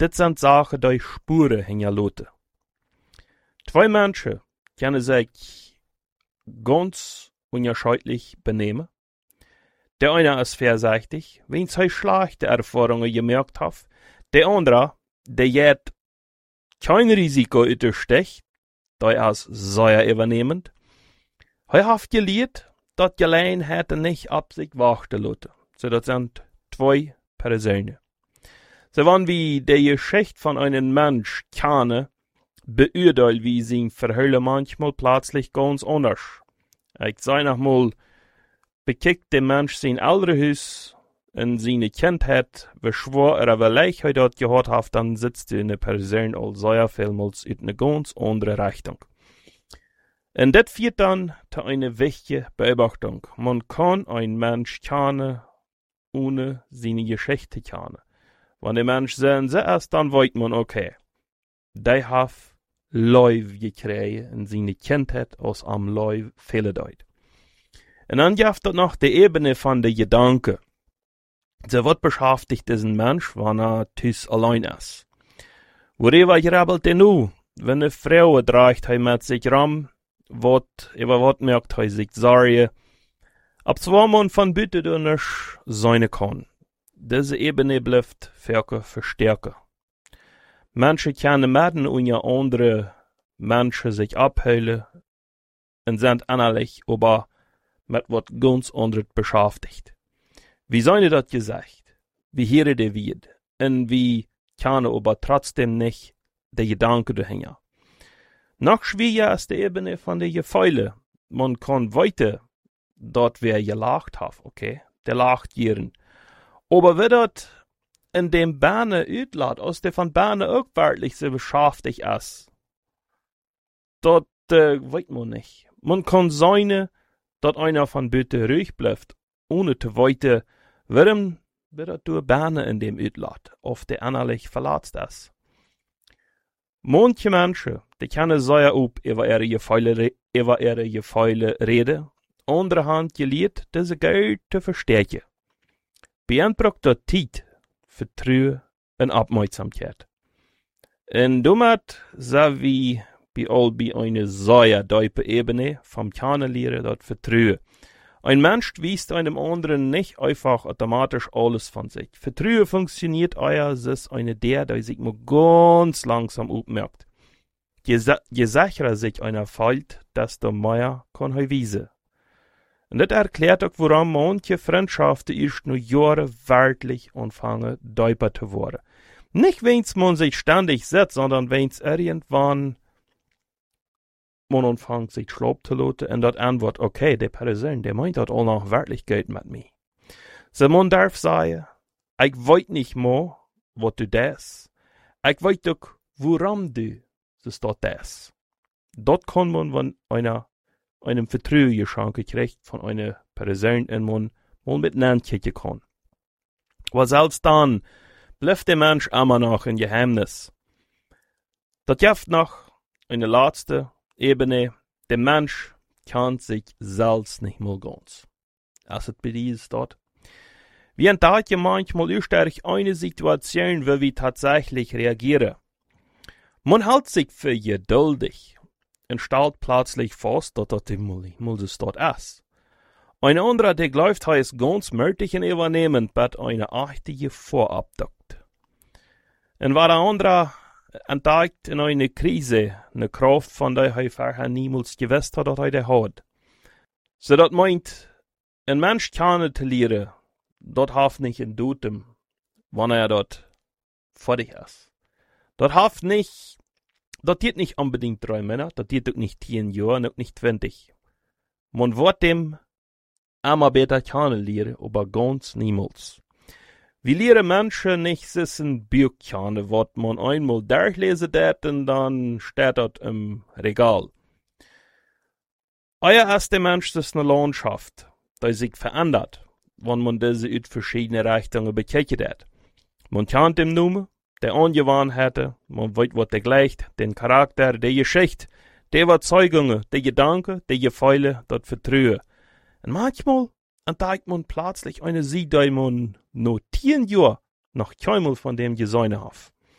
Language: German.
Dit sind Sachen, die Spuren hinterlassen. Zwei Menschen können sich ganz unterschiedlich benehmen. Der eine ist vorsichtig, wenn er schlechte Erfahrungen gemerkt hat. Der andere, der jetzt kein Risiko untersteckt, der ist sehr übernehmend. Er hat gelernt, dass die Alleinheit nicht ab sich warten lassen. So, das sind zwei Personen. So, wenn wir die Geschichte von einem Mensch kennen, beurteilen wir sein Verhalten manchmal plötzlich ganz anders. Ich sage nochmal, bekickt der Mensch sein Elternhaus in seine Kindheit, wie schwer welche er dort gehört hat, dann sitzt eine Person als sehr vielmals in eine ganz andere Richtung. Und das führt dann zu einer wichtigen Beobachtung. Man kann einen Mensch kennen, ohne seine Geschichte kennen. Wenn der Mensch sehen ist, dann weiß man, okay, der hat Leib gekriegt in seine Kindheit aus am Leib viele Leute. Und dann gibt es noch die Ebene von der Gedanken. So wird beschäftigt diesen Mensch, wenn tüs allein ist. Worüber grabbelt er nu? Wenn eine Frau dreigt er mit sich rum, über was merkt er sich Sorge, ab zwei man von Bitte du nicht sein kann. Diese Ebene bleibt verstärken. Menschen können mitten unter andere Menschen sich abheilen und sind innerlich aber mit was ganz anderes beschäftigt. Wie seine das gesagt? Wie hören die wird? Und wie kann aber trotzdem nicht der Gedanke dahinter? Noch schwieriger ist die Ebene von der Gefühle. Man kann weiter dort, wer gelacht hat, okay? Der lacht jeden. Aber wer dort in dem Berne utlässt, aus der von Berne auch wirklich so beschäftigt ist, dort weiß man nicht. Man kann sein, dass einer von Bitte ruhig bleibt, ohne zu weiter, warum wird du Berne in dem utlässt, auf der innerlich verletzt ist. Manche Menschen, die können sehr up über ihre Gefühle reden, andere haben gelernt, diese Geld zu verstärken. Beansprucht dort Zeit, Vertrauen und Aufmerksamkeit. Und damit sind wir bei einer sehr tiefen Ebene vom Kennenlernen dort Vertrauen. Ein Mensch weist einem anderen nicht einfach automatisch alles von sich. Vertrauen funktioniert es ist eine der sich nur ganz langsam aufmerkt. Je sicherer sich einer fällt, desto mehr kann er wiesen. Und das erklärt auch, warum manche Freundschaften erst nur Jahre wirklich anfangen, tiefer zu werden. Nicht, wenn man sich ständig setzt, sondern wenn es irgendwann man anfängt, sich schlapp zu lassen und dort antwortet, okay, der Person, der meint dort auch noch Wirklichkeit mit mir. So man darf sagen, ich weiß nicht mehr, was du das. Ich weiß doch, warum du das. Dort kann man, wenn einer einem Vertrauen geschenkt kriegt von einer Person, und man mal miteinander kicken kann. Aber selbst dann bleibt der Mensch immer noch ein Geheimnis. Das gibt noch eine letzte Ebene. Der Mensch kann sich selbst nicht mal ganz. Also bei dieses dort. Wir entdecken manchmal österreich eine Situation, wo wir tatsächlich reagieren. Man hält sich für geduldig und stellt plötzlich fest, dass das das dort ist. Ein anderer, der glaubt, er ist ganz mürtig und übernehmend, mit einer achtige Vorabdukt. Und war der andere entdeckt in einer Krise, eine Kraft, von der er vorher niemals gewusst hat, dass er die hat. So das meint, ein Mensch kennenzulernen, das hat nicht in Dutem, wann er dort fertig ist. Das geht nicht unbedingt 3 Monate, das geht auch nicht 10 Jahre, auch nicht 20. Man wird dem immer besser kennenlernen, aber ganz niemals. Wir lernen Menschen nicht sitzen Buch kennen, was man einmal durchlesen hat und dann steht das im Regal. Euer ist der Mensch, das eine Landschaft, die sich verändert, wenn man diese in verschiedene Richtungen bekijkt hat. Man kennt den Namen, der Angewohnheiten, man weiß, was der gleicht, den Charakter, die Geschichte, die Überzeugungen, die Gedanken, die Gefühle, das Vertrauen. Und manchmal entdeckt man plötzlich eine Seite, die man noch 10 Jahre noch keinmal von dem gesehen hat.